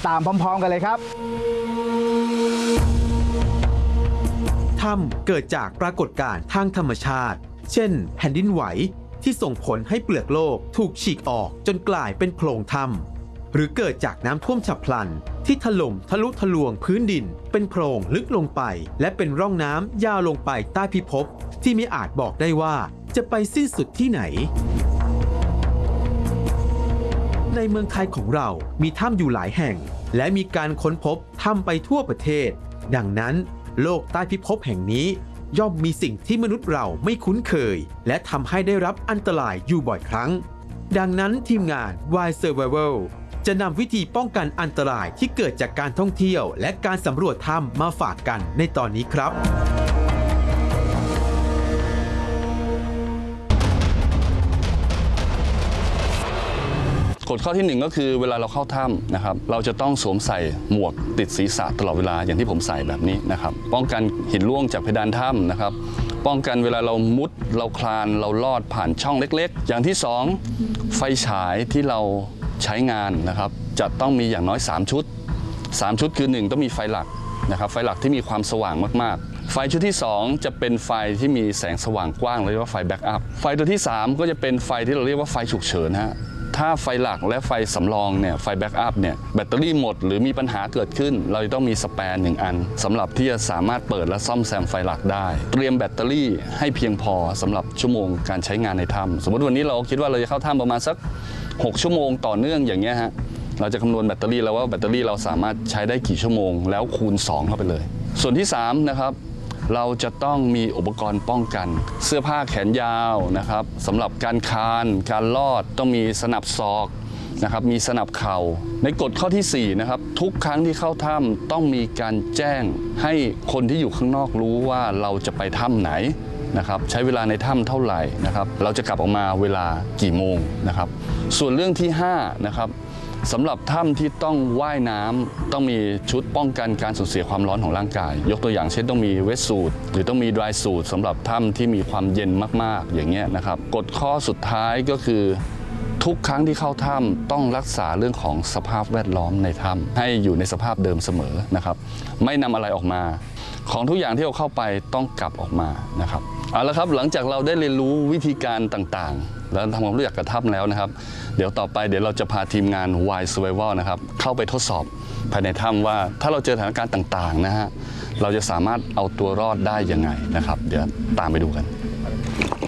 ตามพร้อมๆกันเลยครับถ้ำเกิดจากปรากฏการณ์ทางธรรมชาติเช่นแผ่นดินไหวที่ส่งผลให้เปลือกโลกถูกฉีกออกจนกลายเป็นโพรงถ้ำหรือเกิดจากน้ำท่วมฉับพลันที่ถล่มทะลุทะลวงพื้นดินเป็นโพรงลึกลงไปและเป็นร่องน้ำยาวลงไปใต้พิภพที่ไม่อาจบอกได้ว่าจะไปสิ้นสุดที่ไหนในเมืองไทยของเรามีถ้ำอยู่หลายแห่งและมีการค้นพบถ้ำไปทั่วประเทศดังนั้นโลกใต้พิภพแห่งนี้ย่อมมีสิ่งที่มนุษย์เราไม่คุ้นเคยและทำให้ได้รับอันตรายอยู่บ่อยครั้งดังนั้นทีมงาน Wild Survival จะนำวิธีป้องกันอันตรายที่เกิดจากการท่องเที่ยวและการสำรวจถ้ำมาฝากกันในตอนนี้ครับกฎข้อที่1ก็คือเวลาเราเข้าถ้ำนะครับเราจะต้องสวมใส่หมวกติดศีรษะตลอดเวลาอย่างที่ผมใส่แบบนี้นะครับป้องกันหินร่วงจากเพดานถ้ำนะครับป้องกันเวลาเรามุดเราคลานเราลอดผ่านช่องเล็กๆอย่างที่2ไฟฉายที่เราใช้งานนะครับจะต้องมีอย่างน้อย3ชุดคือ1ต้องมีไฟหลักนะครับไฟหลักที่มีความสว่างมากๆไฟชุดที่2จะเป็นไฟที่มีแสงสว่างกว้างเรียกว่าไฟแบ็กอัพไฟตัวที่3ก็จะเป็นไฟที่เราเรียกว่าไฟฉุกเฉินฮะถ้าไฟหลักและไฟสำรองเนี่ยไฟแบ็กอัพเนี่ยแบตเตอรี่หมดหรือมีปัญหาเกิดขึ้นเราจะต้องมีสแปร์1อันสำหรับที่จะสามารถเปิดและซ่อมแซมไฟหลักได้เตรียมแบตเตอรี่ให้เพียงพอสำหรับชั่วโมงการใช้งานในถ้ำสมมติวันนี้เราคิดว่าเราจะเข้าถ้ำประมาณสัก6ชั่วโมงต่อเนื่องอย่างเงี้ยฮะเราจะคำนวณแบตเตอรี่แล้วว่าแบตเตอรี่เราสามารถใช้ได้กี่ชั่วโมงแล้วคูณ2เข้าไปเลยส่วนที่3นะครับเราจะต้องมีอุปกรณ์ป้องกันเสื้อผ้าแขนยาวนะครับสำหรับการคานการลอดต้องมีสนับศอกนะครับมีสนับเข่าในกฎข้อที่4นะครับทุกครั้งที่เข้าถ้ำต้องมีการแจ้งให้คนที่อยู่ข้างนอกรู้ว่าเราจะไปถ้ำไหนนะครับใช้เวลาในถ้ำเท่าไหร่นะครับเราจะกลับออกมาเวลากี่โมงนะครับส่วนเรื่องที่5นะครับสำหรับถ้ำที่ต้องว่ายน้ำต้องมีชุดป้องกันการสูญเสียความร้อนของร่างกายยกตัวอย่างเช่นต้องมีเวทสูทหรือต้องมีดรายสูทสำหรับถ้ำที่มีความเย็นมากๆอย่างเงี้ยนะครับกฎข้อสุดท้ายก็คือทุกครั้งที่เข้าถ้ำต้องรักษาเรื่องของสภาพแวดล้อมในถ้ำให้อยู่ในสภาพเดิมเสมอนะครับไม่นำอะไรออกมาของทุกอย่างที่เราเข้าไปต้องกลับออกมานะครับเอาละครับหลังจากเราได้เรียนรู้วิธีการต่างๆแล้วทำความรู้จักกับถ้ำแล้วนะครับเดี๋ยวต่อไปเราจะพาทีมงาน Wild Survival นะครับเข้าไปทดสอบภายในถ้ำว่าถ้าเราเจอสถานการณ์ต่างๆนะฮะเราจะสามารถเอาตัวรอดได้ยังไงนะครับเดี๋ยวตามไปดูกัน